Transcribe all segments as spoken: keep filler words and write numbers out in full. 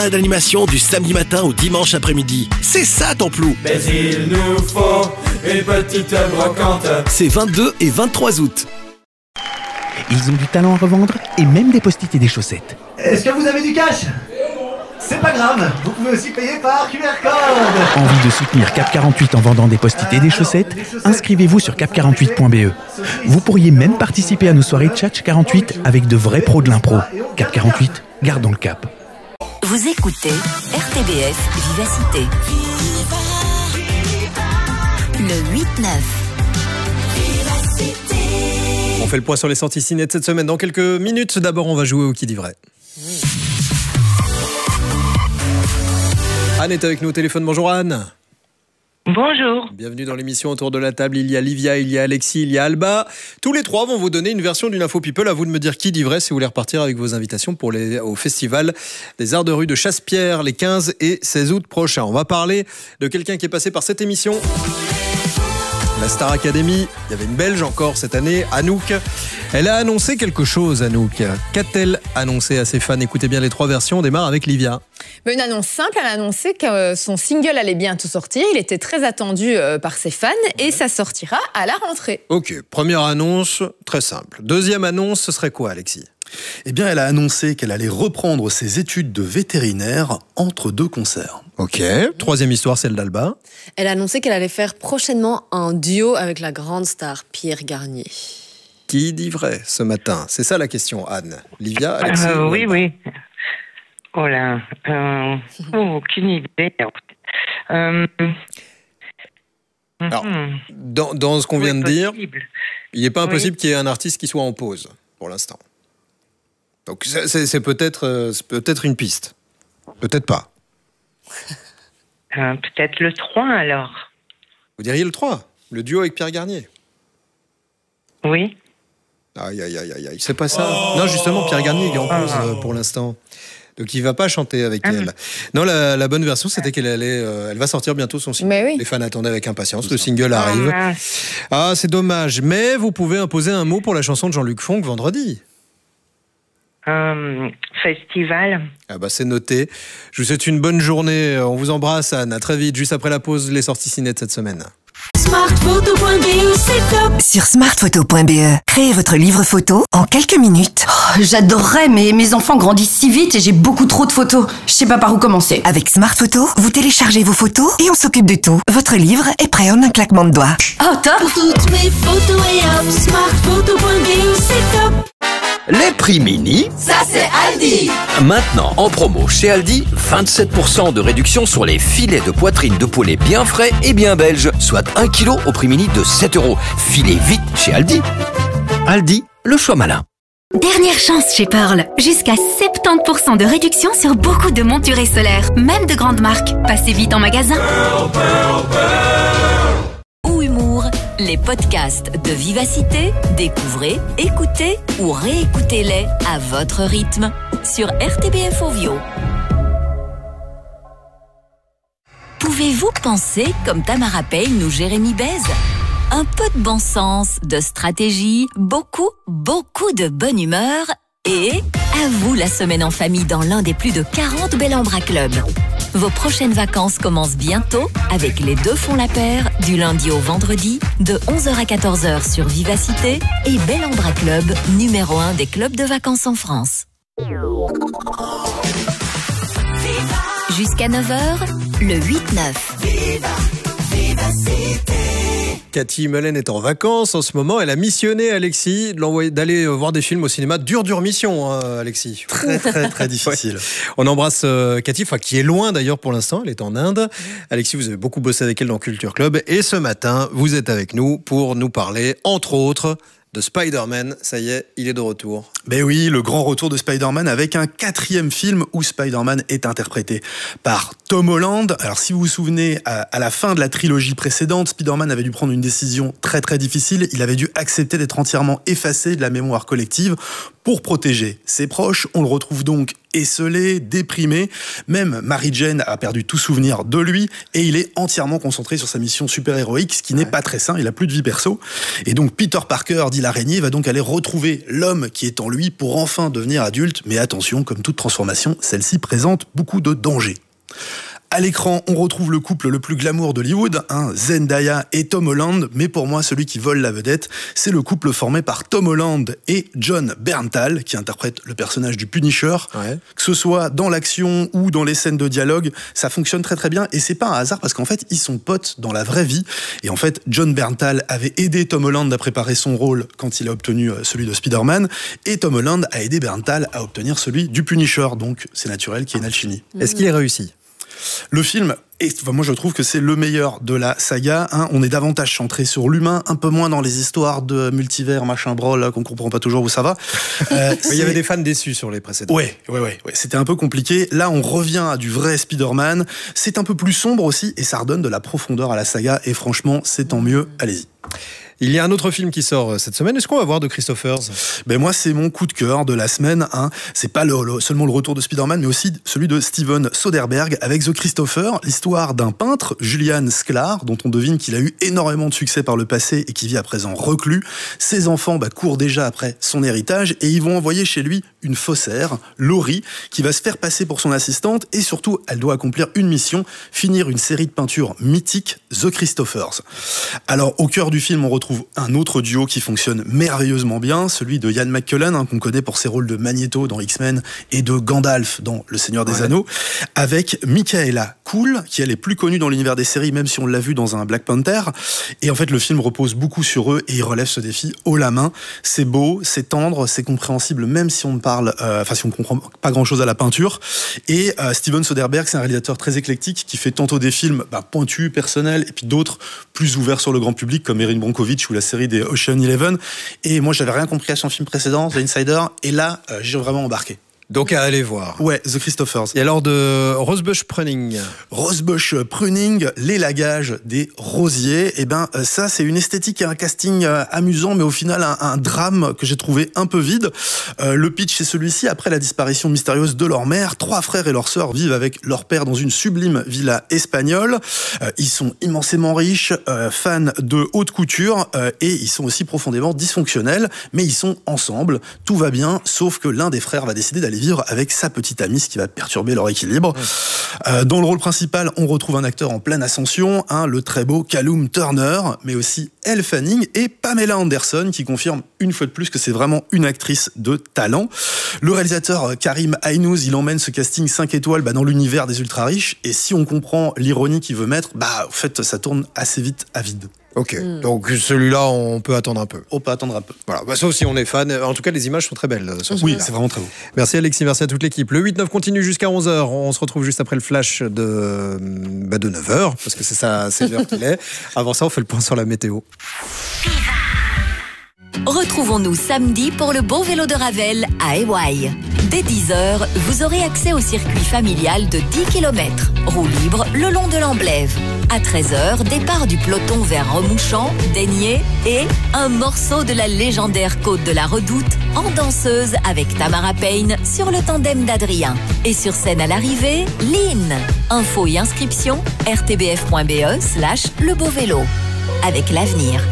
D'animation du samedi matin au dimanche après-midi. C'est ça ton plou. Mais il nous faut une petite brocante. C'est vingt-deux et vingt-trois août. Ils ont du talent à revendre et même des post-it et des chaussettes. Est-ce que vous avez du cash? C'est pas grave, vous pouvez aussi payer par Q R code. Envie de soutenir Cap quarante-huit en vendant des post-it et des chaussettes? Inscrivez-vous sur cap quarante-huit point b e. Vous pourriez même participer à nos soirées Tchatch quarante-huit avec de vrais pros de l'impro. Cap quarante-huit, gardons le cap. Vous écoutez R T B F Vivacité. Le huit neuf. On fait le point sur les sorties ciné de cette semaine dans quelques minutes. D'abord, on va jouer au qui dit vrai. Anne est avec nous au téléphone. Bonjour Anne. Bonjour. Bienvenue dans l'émission. Autour de la table, il y a Livia, il y a Alexis, il y a Alba. Tous les trois vont vous donner une version d'une info people. À vous de me dire qui dit vrai si vous voulez repartir avec vos invitations pour les, au festival des Arts de rue de Chassepierre les quinze et seize août prochains. On va parler de quelqu'un qui est passé par cette émission. La Star Academy, il y avait une Belge encore cette année, Anouk. Elle a annoncé quelque chose, Anouk. Qu'a-t-elle annoncé à ses fans? Écoutez bien les trois versions, on démarre avec Livia. Une annonce simple, elle a annoncé que son single allait bientôt sortir. Il était très attendu par ses fans et ça sortira à la rentrée. Ok, première annonce, très simple. Deuxième annonce, ce serait quoi, Alexis? Eh bien, elle a annoncé qu'elle allait reprendre ses études de vétérinaire entre deux concerts. Ok. Troisième histoire, celle d'Alba. Elle a annoncé qu'elle allait faire prochainement un duo avec la grande star Pierre Garnier. Qui dit vrai ce matin? C'est ça la question, Anne. Livia, Alexis? Euh, oui, oui. Oh là. Euh, oh, aucune idée. Euh, Alors, dans, dans ce qu'on vient de dire, il n'est pas impossible oui. qu'il y ait un artiste qui soit en pause pour l'instant. Donc c'est, c'est, c'est, peut-être, euh, c'est peut-être une piste. Peut-être pas. Euh, peut-être le trois alors. Vous diriez le trois? Le duo avec Pierre Garnier? Oui. Aïe, aïe, aïe, aïe, c'est pas ça. Oh non, justement, Pierre Garnier, il est en pause oh. euh, pour l'instant. Donc il va pas chanter avec ah. elle. Non, la, la bonne version, c'était qu'elle allait, euh, elle va sortir bientôt son single. Mais oui. Les fans attendaient avec impatience. Le single arrive. Oh, ah, c'est dommage. Mais vous pouvez imposer un mot pour la chanson de Jean-Luc Fonck vendredi. Euh, festival. Ah bah c'est noté. Je vous souhaite une bonne journée. On vous embrasse, Anne. À très vite. Juste après la pause, les sorties ciné de cette semaine. smartphoto point b e, c'est top. Sur smartphoto point b e, créez votre livre photo en quelques minutes. Oh, j'adorerais, mais mes enfants grandissent si vite et j'ai beaucoup trop de photos. Je sais pas par où commencer. Avec Smartphoto, vous téléchargez vos photos et on s'occupe de tout. Votre livre est prêt en un claquement de doigts. Oh, top. Pour toutes mes photos et hop, smartphoto point b e, c'est top. Les prix mini, ça c'est Aldi. Maintenant en promo chez Aldi, vingt-sept pour cent de réduction sur les filets de poitrine de poulet bien frais et bien belges, soit un kilo au prix mini de sept euros. Filez vite chez Aldi. Aldi, le choix malin. Dernière chance chez Pearl. Jusqu'à soixante-dix pour cent de réduction sur beaucoup de montures solaires, même de grandes marques. Passez vite en magasin. Pearl, Pearl, Pearl. Ou humour, les podcasts de Vivacité, découvrez, écoutez ou réécoutez-les à votre rythme sur R T B F Ovio. Pouvez-vous penser comme Tamara Payne ou Jérémy Bez? Un peu de bon sens, de stratégie, beaucoup, beaucoup de bonne humeur et à vous la semaine en famille dans l'un des plus de quarante Bel Ambra Club. Vos prochaines vacances commencent bientôt avec les deux font la paire du lundi au vendredi de onze heures à quatorze heures sur Vivacité et Bel Ambra Club, numéro un des clubs de vacances en France. Jusqu'à neuf heures, le huit neuf. Viva, Vivacité. Cathy Mullen est en vacances en ce moment. Elle a missionné Alexis d'aller voir des films au cinéma. Dure, dure mission, hein, Alexis. Très, très, très difficile. Ouais. On embrasse euh, Cathy, qui est loin d'ailleurs pour l'instant. Elle est en Inde. Alexis, vous avez beaucoup bossé avec elle dans Culture Club. Et ce matin, vous êtes avec nous pour nous parler, entre autres, de Spider-Man. Ça y est, il est de retour. Ben oui, le grand retour de Spider-Man avec un quatrième film où Spider-Man est interprété par Tom Holland. Alors si vous vous souvenez, à, à la fin de la trilogie précédente, Spider-Man avait dû prendre une décision très très difficile. Il avait dû accepter d'être entièrement effacé de la mémoire collective Pour protéger ses proches, on le retrouve donc esselé, déprimé. Même Mary Jane a perdu tout souvenir de lui et il est entièrement concentré sur sa mission super-héroïque, ce qui n'est pas très sain, il a plus de vie perso. Et donc Peter Parker, dit l'araignée, va donc aller retrouver l'homme qui est en lui pour enfin devenir adulte. Mais attention, comme toute transformation, celle-ci présente beaucoup de dangers. À l'écran, on retrouve le couple le plus glamour d'Hollywood, hein, Zendaya et Tom Holland, mais pour moi, celui qui vole la vedette, c'est le couple formé par Tom Holland et Jon Bernthal, qui interprète le personnage du Punisher. Ouais. Que ce soit dans l'action ou dans les scènes de dialogue, ça fonctionne très très bien, et c'est pas un hasard parce qu'en fait, ils sont potes dans la vraie vie, et en fait, Jon Bernthal avait aidé Tom Holland à préparer son rôle quand il a obtenu celui de Spider-Man, et Tom Holland a aidé Bernthal à obtenir celui du Punisher, donc c'est naturel qu'il y ait une alchimie. Est-ce qu'il est réussi ? Le film, et enfin, moi je trouve que c'est le meilleur de la saga. Hein. On est davantage centré sur l'humain, un peu moins dans les histoires de multivers, machin brol, là, qu'on comprend pas toujours où ça va. Euh, il y avait des fans déçus sur les précédents. Ouais, ouais, ouais, ouais. C'était un peu compliqué. Là, on revient à du vrai Spider-Man. C'est un peu plus sombre aussi, et ça redonne de la profondeur à la saga. Et franchement, c'est tant mieux. Allez-y. Il y a un autre film qui sort cette semaine. Est-ce qu'on va voir de Christophers ? Ben moi, c'est mon coup de cœur de la semaine. Hein. C'est pas le, le, seulement le retour de Spider-Man, mais aussi celui de Steven Soderbergh avec The Christopher, l'histoire d'un peintre, Julian Sklar, dont on devine qu'il a eu énormément de succès par le passé et qui vit à présent reclus. Ses enfants bah, courent déjà après son héritage et ils vont envoyer chez lui une faussaire, Laurie, qui va se faire passer pour son assistante et surtout, elle doit accomplir une mission, finir une série de peintures mythiques, The Christophers. Alors, au cœur du film, on retrouve un autre duo qui fonctionne merveilleusement bien, celui de Ian McKellen, hein, qu'on connaît pour ses rôles de Magneto dans X-Men et de Gandalf dans Le Seigneur des ouais. Anneaux, avec Michaela Coel, qui elle est plus connue dans l'univers des séries, même si on l'a vu dans un Black Panther. Et en fait, le film repose beaucoup sur eux et il relève ce défi haut la main. C'est beau, c'est tendre, c'est compréhensible, même si on ne parle, euh, enfin si on ne comprend pas grand-chose à la peinture. Et euh, Steven Soderbergh, c'est un réalisateur très éclectique qui fait tantôt des films bah, pointus, personnels, et puis d'autres plus ouverts sur le grand public, comme Erin Brockovich ou la série des Ocean Eleven. Et moi, j'avais rien compris à son film précédent, The Insider, et là, euh, j'ai vraiment embarqué. Donc à aller voir. Ouais, The Christophers. Et alors de Rosebush Pruning. Rosebush Pruning, l'élagage des rosiers. Et ben ça, c'est une esthétique et un casting amusant, mais au final un, un drame que j'ai trouvé un peu vide. Euh, le pitch, c'est celui-ci. Après la disparition mystérieuse de leur mère, trois frères et leur sœur vivent avec leur père dans une sublime villa espagnole. Euh, ils sont immensément riches, euh, fans de haute couture, euh, et ils sont aussi profondément dysfonctionnels. Mais ils sont ensemble. Tout va bien, sauf que l'un des frères va décider d'aller vivre avec sa petite amie, ce qui va perturber leur équilibre. Euh, dans le rôle principal, on retrouve un acteur en pleine ascension, hein, le très beau Callum Turner, mais aussi Elle Fanning et Pamela Anderson, qui confirme une fois de plus que c'est vraiment une actrice de talent. Le réalisateur Karim Aynouz, il emmène ce casting cinq étoiles bah, dans l'univers des ultra riches, et si on comprend l'ironie qu'il veut mettre, bah en fait ça tourne assez vite à vide. Ok, mmh. donc celui-là, on peut attendre un peu. On peut attendre un peu. Voilà, bah, sauf si on est fan. En tout cas, les images sont très belles. Sur oui, c'est vraiment très beau. Merci Alexis, merci à toute l'équipe. Le huit neuf continue jusqu'à onze heures. On se retrouve juste après le flash de, bah, de neuf heures, parce que c'est ça, c'est l'heure qu'il est. Avant ça, on fait le point sur la météo. Retrouvons-nous samedi pour le beau vélo de Ravel à Ewaï. Dès dix heures, vous aurez accès au circuit familial de dix kilomètres. Roue libre le long de l'Amblève. À treize heures, départ du peloton vers Remouchamp, Daigné et un morceau de la légendaire côte de la Redoute en danseuse avec Tamara Payne sur le tandem d'Adrien. Et sur scène à l'arrivée, Lynn. Infos et inscriptions, rtbf.be slash le beau vélo. Avec l'avenir.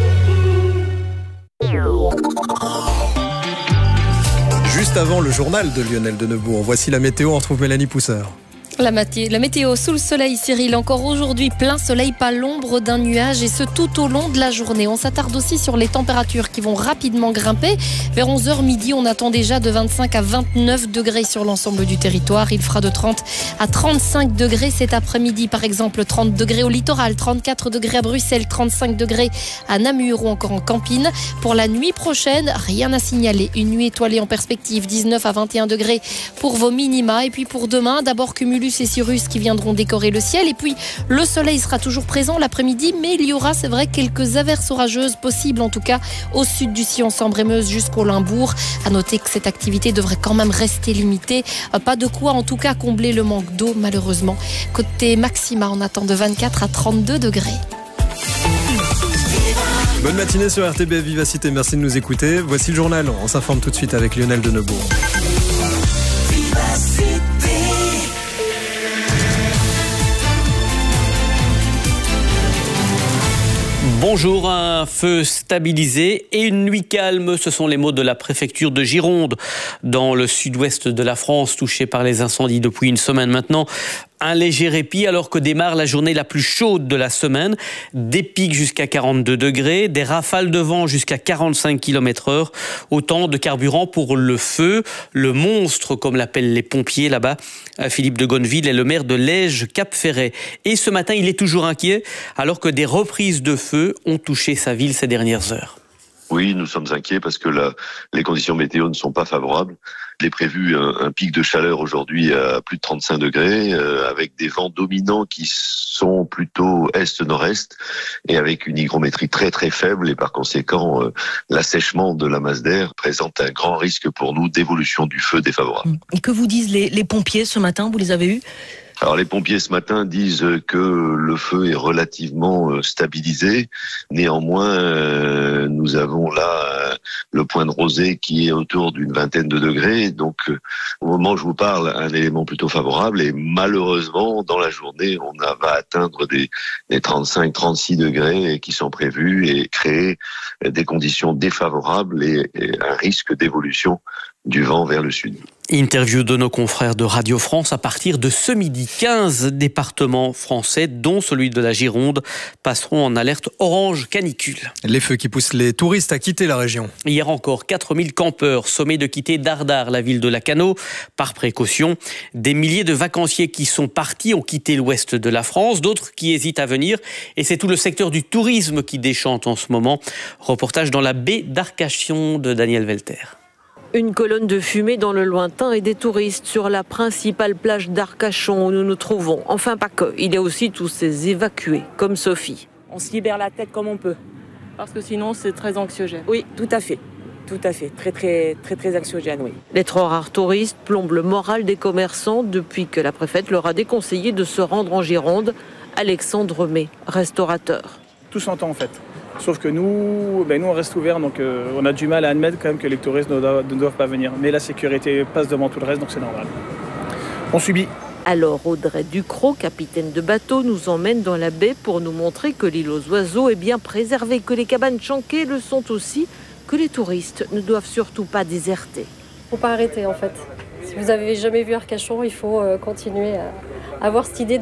Juste avant le journal de Lionel Denebourg, voici la météo, on retrouve Mélanie Pousseur. La, maté- la météo sous le soleil, Cyril, encore aujourd'hui plein soleil, pas l'ombre d'un nuage, et ce tout au long de la journée. On s'attarde aussi sur les températures qui vont rapidement grimper. Vers onze heures midi, on attend déjà de vingt-cinq à vingt-neuf degrés sur l'ensemble du territoire. Il fera de trente à trente-cinq degrés cet après-midi, par exemple trente degrés au littoral, trente-quatre degrés à Bruxelles, trente-cinq degrés à Namur ou encore en Campine. Pour la nuit prochaine, rien à signaler. Une nuit étoilée en perspective, dix-neuf à vingt et un degrés pour vos minima. Et puis pour demain, d'abord cumulus et Cirrus qui viendront décorer le ciel. Et puis le soleil sera toujours présent l'après-midi, mais il y aura, c'est vrai, quelques averses orageuses possibles, en tout cas au sud du sillon Sambre-et-Meuse jusqu'au Limbourg. À noter que cette activité devrait quand même rester limitée. Pas de quoi en tout cas combler le manque d'eau, malheureusement. Côté maxima, on attend de vingt-quatre à trente-deux degrés. Bonne matinée sur R T B F Vivacité, merci de nous écouter. Voici le journal, on s'informe tout de suite avec Lionel Denebourg. Bonjour, un feu stabilisé et une nuit calme, ce sont les mots de la préfecture de Gironde, dans le sud-ouest de la France, touché par les incendies depuis une semaine maintenant. Un léger répit alors que démarre la journée la plus chaude de la semaine. Des pics jusqu'à quarante-deux degrés, des rafales de vent jusqu'à quarante-cinq kilomètres heure. Autant de carburant pour le feu, le monstre comme l'appellent les pompiers là-bas. Philippe de Gonneville est le maire de Lège-Cap-Ferret. Et ce matin, il est toujours inquiet alors que des reprises de feu ont touché sa ville ces dernières heures. Oui, nous sommes inquiets parce que la, les conditions météo ne sont pas favorables. Il est prévu un, un pic de chaleur aujourd'hui à plus de trente-cinq degrés, euh, avec des vents dominants qui sont plutôt est-nord-est et avec une hygrométrie très très faible et par conséquent euh, l'assèchement de la masse d'air présente un grand risque pour nous d'évolution du feu défavorable. Et que vous disent les, les pompiers ce matin, vous les avez eus ? Alors les pompiers ce matin disent que le feu est relativement stabilisé. Néanmoins, euh, nous avons là euh, le point de rosée qui est autour d'une vingtaine de degrés. Donc euh, au moment où je vous parle, un élément plutôt favorable. Et malheureusement, dans la journée, on a, va atteindre des, des trente-cinq trente-six degrés qui sont prévus et créer des conditions défavorables et, et un risque d'évolution du vent vers le sud. Interview de nos confrères de Radio France à partir de ce midi. quinze départements français, dont celui de la Gironde, passeront en alerte orange canicule. Les feux qui poussent les touristes à quitter la région. Hier encore, quatre mille campeurs sommés de quitter Dardar, la ville de Lacanau, par précaution. Des milliers de vacanciers qui sont partis ont quitté l'ouest de la France, d'autres qui hésitent à venir. Et c'est tout le secteur du tourisme qui déchante en ce moment. Reportage dans la baie d'Arcachon de Daniel Velter. Une colonne de fumée dans le lointain et des touristes sur la principale plage d'Arcachon où nous nous trouvons. Enfin, pas que. Il y a aussi tous ces évacués, comme Sophie. On se libère la tête comme on peut. Parce que sinon, c'est très anxiogène. Oui, tout à fait. Tout à fait. Très, très, très, très anxiogène, oui. Les trop rares touristes plombent le moral des commerçants depuis que la préfète leur a déconseillé de se rendre en Gironde. Alexandre May, restaurateur. Tout s'entend en fait. Sauf que nous, ben nous on reste ouvert, donc euh, on a du mal à admettre quand même que les touristes ne doivent, ne doivent pas venir. Mais la sécurité passe devant tout le reste, donc c'est normal. On subit. Alors Audrey Ducrot, capitaine de bateau, nous emmène dans la baie pour nous montrer que l'île aux oiseaux est bien préservée, que les cabanes chanquées le sont aussi, que les touristes ne doivent surtout pas déserter. Il ne faut pas arrêter en fait. Si vous n'avez jamais vu Arcachon, il faut euh, continuer à avoir cette idée